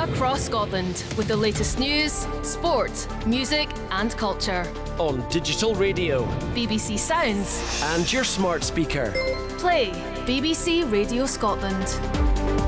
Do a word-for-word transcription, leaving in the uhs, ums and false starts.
across Scotland with the latest news, sport, music and culture. On digital radio, B B C Sounds and your smart speaker. Play B B C Radio Scotland.